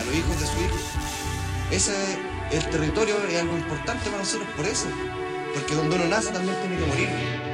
los hijos de su hijo. El territorio es algo importante para nosotros por eso, porque donde uno nace también tiene que morir.